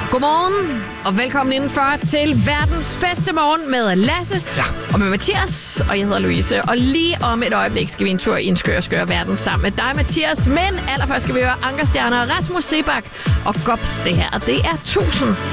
Godmorgen, og velkommen indenfor til verdens bedste morgen med Lasse og med Mathias. Og jeg hedder Louise, og lige om et øjeblik skal vi en tur i en skør verden sammen med dig, Mathias. Men allerførst skal vi høre Ankerstjerner, Rasmus Sebak og Gops. Det her, det er 1000